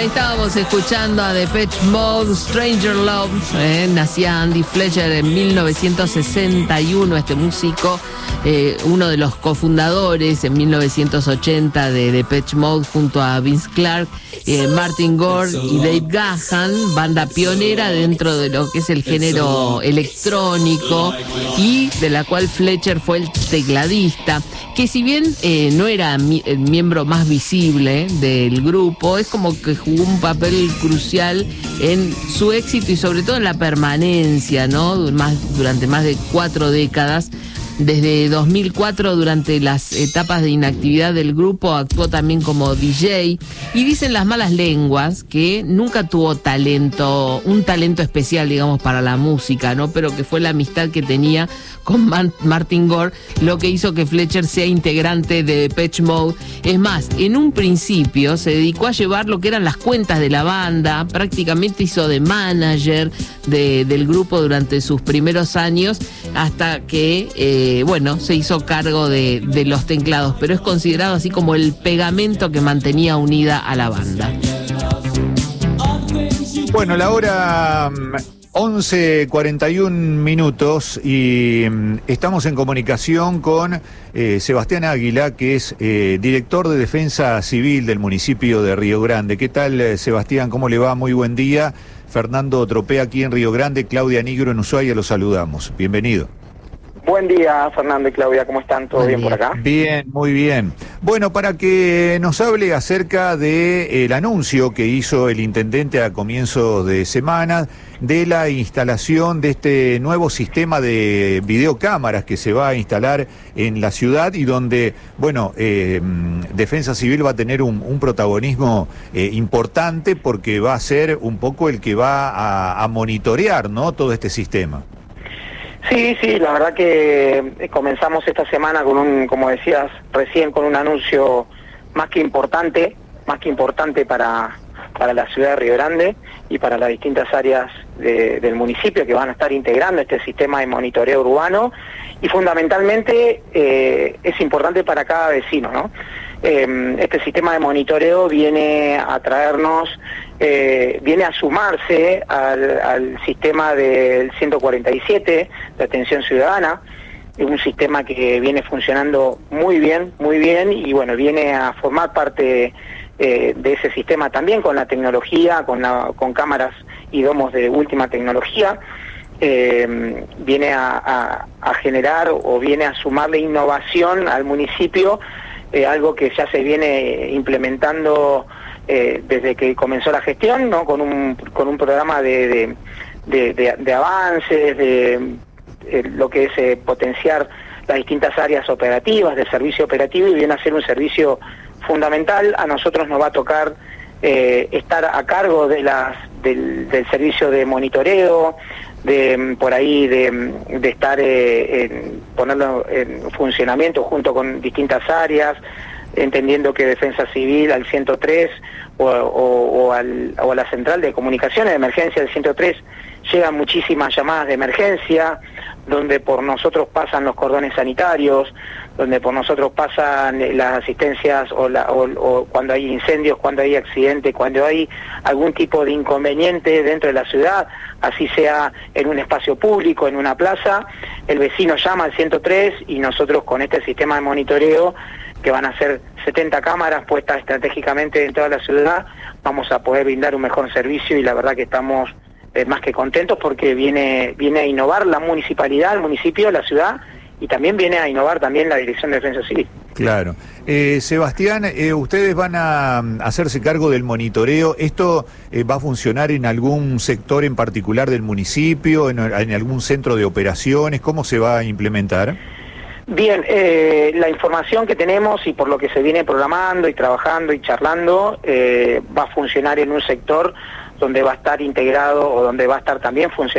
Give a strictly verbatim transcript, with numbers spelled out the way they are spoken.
Estábamos escuchando a Depeche Mode, Stranger Love. Eh, nacía Andy Fletcher en mil novecientos sesenta y uno, este músico, eh, uno de los cofundadores en mil novecientos ochenta de Depeche Mode junto a Vince Clarke, eh, Martin Gore y Dave Gahan, banda pionera dentro de lo que es el género electrónico y de la cual Fletcher fue el tecladista, que si bien eh, no era mi, el miembro más visible del grupo, es como que jugó un papel crucial en su éxito y sobre todo en la permanencia, ¿no? Más, durante más de cuatro décadas. Desde dos mil cuatro, durante las etapas de inactividad del grupo, actuó también como D J, y dicen las malas lenguas que nunca tuvo talento, un talento especial, digamos, para la música, ¿no? Pero que fue la amistad que tenía con Man- Martin Gore lo que hizo que Fletcher sea integrante de Depeche Mode. Es más, en un principio se dedicó a llevar lo que eran las cuentas de la banda, prácticamente hizo de manager de, del grupo durante sus primeros años, hasta que... Eh, Eh, bueno, se hizo cargo de, de los teclados, pero es considerado así como el pegamento que mantenía unida a la banda. Bueno, la hora once cuarenta y un minutos y estamos en comunicación con eh, Sebastián Águila, que es eh, director de Defensa Civil del municipio de Río Grande. ¿Qué tal, Sebastián? ¿Cómo le va? Muy buen día. Fernando Tropea aquí en Río Grande, Claudia Nigro en Ushuaia, los saludamos. Bienvenido. Buen día, Fernando y Claudia, ¿cómo están? ¿Todo bien por acá? Bien, muy bien. Bueno, para que nos hable acerca del anuncio que hizo el intendente a comienzos de semana de la instalación de este nuevo sistema de videocámaras que se va a instalar en la ciudad y donde, bueno, eh, Defensa Civil va a tener un, un protagonismo eh, importante porque va a ser un poco el que va a, a monitorear, ¿no?, todo este sistema. Sí, sí, la verdad que comenzamos esta semana con un, como decías recién, con un anuncio más que importante, más que importante para, para la ciudad de Río Grande y para las distintas áreas de, del municipio que van a estar integrando este sistema de monitoreo urbano, y fundamentalmente eh, es importante para cada vecino, ¿no? Eh, este sistema de monitoreo viene a traernos, eh, viene a sumarse al, al sistema del ciento cuarenta y siete de atención ciudadana, un sistema que viene funcionando muy bien, muy bien, y bueno, viene a formar parte eh, de ese sistema también con la tecnología, con, la, con cámaras y domos de última tecnología. Eh, viene a, a, a generar o viene a sumarle innovación al municipio, Eh, algo que ya se viene implementando eh, desde que comenzó la gestión, ¿no? Con un con un programa de de, de, de, de avances, de eh, lo que es eh, potenciar las distintas áreas operativas, de servicio operativo, y viene a ser un servicio fundamental. A nosotros nos va a tocar eh, estar a cargo de las del, del servicio de monitoreo, de por ahí de, de estar eh, en ponerlo en funcionamiento junto con distintas áreas, entendiendo que Defensa Civil al ciento tres o, o, o, al, o a la central de comunicaciones de emergencia del ciento tres llegan muchísimas llamadas de emergencia, donde por nosotros pasan los cordones sanitarios, donde por nosotros pasan las asistencias o, la, o, o cuando hay incendios, cuando hay accidentes, cuando hay algún tipo de inconveniente dentro de la ciudad, así sea en un espacio público, en una plaza, el vecino llama al ciento tres y nosotros con este sistema de monitoreo, que van a ser setenta cámaras puestas estratégicamente en toda la ciudad, vamos a poder brindar un mejor servicio, y la verdad que estamos eh, más que contentos porque viene, viene a innovar la municipalidad, el municipio, la ciudad, y también viene a innovar también la Dirección de Defensa Civil. Claro. Eh, Sebastián, eh, ustedes van a hacerse cargo del monitoreo. ¿Esto eh, va a funcionar en algún sector en particular del municipio, en, en algún centro de operaciones? ¿Cómo se va a implementar? Bien, eh, la información que tenemos y por lo que se viene programando y trabajando y charlando, eh, va a funcionar en un sector donde va a estar integrado o donde va a estar también funcionando